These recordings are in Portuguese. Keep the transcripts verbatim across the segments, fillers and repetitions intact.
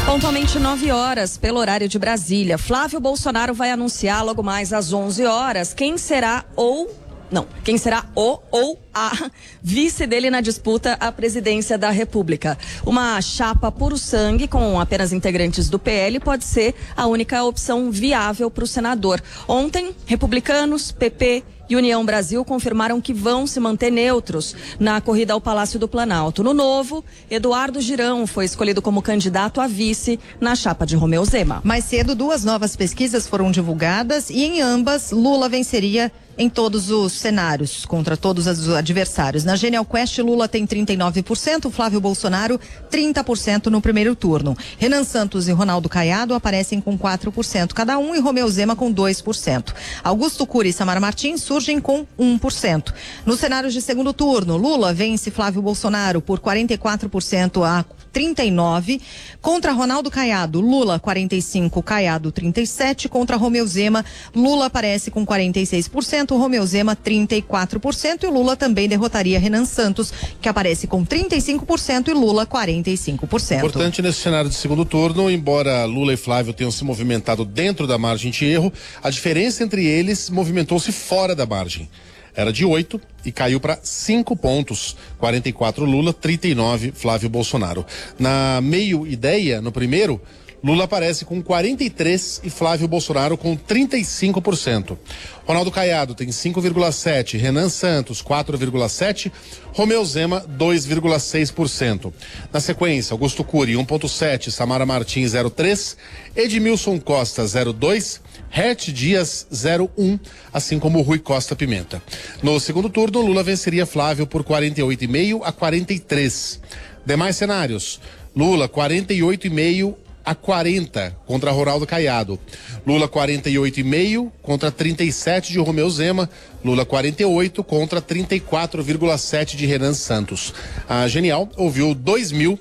Pontualmente nove horas, pelo horário de Brasília. Flávio Bolsonaro vai anunciar logo mais às onze horas quem será ou... Não, quem será o ou a vice dele na disputa à presidência da República. Uma chapa puro sangue com apenas integrantes do P L pode ser a única opção viável para o senador. Ontem, republicanos, P P e União Brasil confirmaram que vão se manter neutros na corrida ao Palácio do Planalto. No Novo, Eduardo Girão foi escolhido como candidato a vice na chapa de Romeu Zema. Mais cedo, duas novas pesquisas foram divulgadas e em ambas, Lula venceria em todos os cenários, contra todos os adversários. Na Genial Quest, Lula tem trinta e nove por cento, Flávio Bolsonaro trinta por cento no primeiro turno. Renan Santos e Ronaldo Caiado aparecem com quatro por cento cada um e Romeu Zema com dois por cento. Augusto Cury e Samara Martins surgem com um por cento. No cenário de segundo turno, Lula vence Flávio Bolsonaro por quarenta e quatro por cento a trinta e nove por cento. Contra Ronaldo Caiado, Lula quarenta e cinco por cento, Caiado trinta e sete por cento. Contra Romeu Zema, Lula aparece com quarenta e seis por cento, Romeu Zema trinta e quatro por cento e o Lula também derrotaria Renan Santos, que aparece com trinta e cinco por cento e Lula quarenta e cinco por cento. Importante nesse cenário de segundo turno, embora Lula e Flávio tenham se movimentado dentro da margem de erro, a diferença entre eles movimentou-se fora da margem. Era de oito e caiu para cinco pontos. quarenta e quatro Lula, trinta e nove Flávio Bolsonaro. Na meio ideia, no primeiro, Lula aparece com quarenta e três e Flávio Bolsonaro com trinta e cinco por cento. Ronaldo Caiado tem cinco vírgula sete, Renan Santos quatro vírgula sete, Romeu Zema dois vírgula seis por cento. Na sequência, Augusto Cury um vírgula sete, Samara Martins zero vírgula três, Edmilson Costa zero vírgula dois, Het Dias zero vírgula um, assim como Rui Costa Pimenta. No segundo turno, Lula venceria Flávio por quarenta e oito vírgula cinco a quarenta e três. Demais cenários, Lula quarenta e oito vírgula cinco a quarenta contra Ronaldo Caiado. Lula quarenta e oito vírgula cinco contra trinta e sete de Romeu Zema. Lula quarenta e oito contra trinta e quatro vírgula sete de Renan Santos. A Genial ouviu dois mil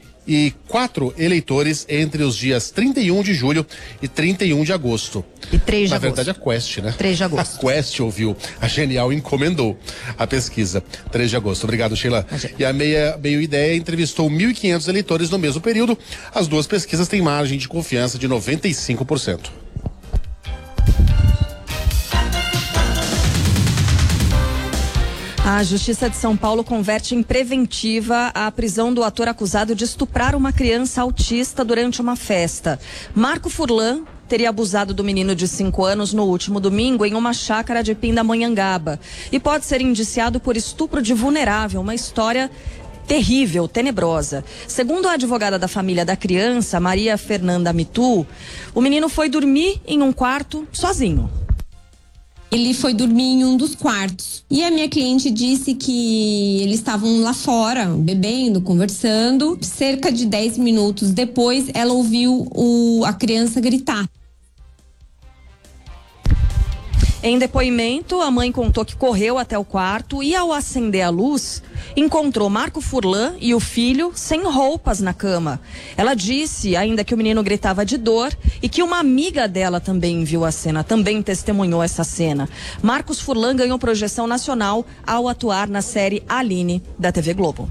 e quatro eleitores entre os dias trinta e um de julho e trinta e um de agosto. E três de Na agosto. verdade, a Quest, né? três de agosto. A Quest ouviu, a Genial encomendou a pesquisa. três de agosto. Obrigado, Sheila. Imagina. E a Meia, Meio Ideia entrevistou mil e quinhentos eleitores no mesmo período. As duas pesquisas têm margem de confiança de noventa e cinco por cento. A Justiça de São Paulo converte em preventiva a prisão do ator acusado de estuprar uma criança autista durante uma festa. Marco Furlan teria abusado do menino de cinco anos no último domingo em uma chácara de Pindamonhangaba e pode ser indiciado por estupro de vulnerável, uma história terrível, tenebrosa. Segundo a advogada da família da criança, Maria Fernanda Mitu, o menino foi dormir em um quarto sozinho. Ele foi dormir em um dos quartos. E a minha cliente disse que eles estavam lá fora, bebendo, conversando. Cerca de dez minutos depois, ela ouviu o, a criança gritar. Em depoimento, a mãe contou que correu até o quarto e, ao acender a luz, encontrou Marco Furlan e o filho sem roupas na cama. Ela disse ainda que o menino gritava de dor e que uma amiga dela também viu a cena, também testemunhou essa cena. Marcos Furlan ganhou projeção nacional ao atuar na série Aline, da T V Globo.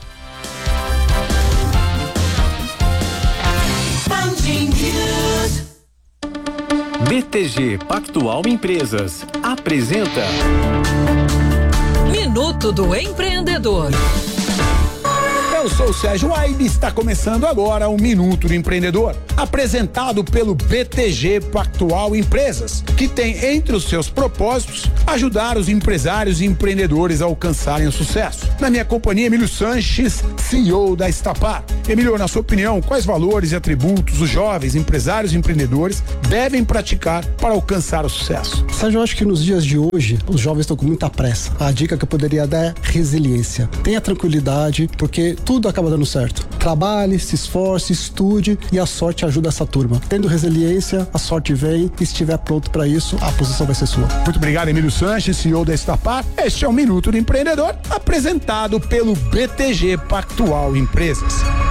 B T G Pactual Empresas apresenta Minuto do Empreendedor. Eu sou o Sérgio Aib e está começando agora o Minuto do Empreendedor, apresentado pelo B T G Pactual Empresas, que tem entre os seus propósitos ajudar os empresários e empreendedores a alcançarem o sucesso. Na minha companhia, Emílio Sanches, C E O da Estapar. Emílio, na sua opinião, quais valores e atributos os jovens empresários e empreendedores devem praticar para alcançar o sucesso? Sérgio, eu acho que nos dias de hoje, os jovens estão com muita pressa. A dica que eu poderia dar é resiliência. Tenha tranquilidade, porque tudo acaba dando certo. Trabalhe, se esforce, estude e a sorte ajuda essa turma. Tendo resiliência, a sorte vem e se estiver pronto para isso, a posição vai ser sua. Muito obrigado, Emílio Sanches, C E O da Estapar. Este é o Minuto do Empreendedor, apresentado pelo B T G Pactual Empresas.